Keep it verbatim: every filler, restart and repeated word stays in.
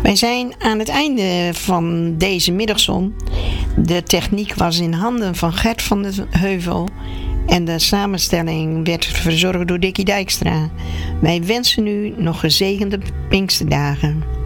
Wij zijn aan het einde van deze middagzon. De techniek was in handen van Gert van de Heuvel en de samenstelling werd verzorgd door Dickie Dijkstra. Wij wensen u nog gezegende Pinksterdagen.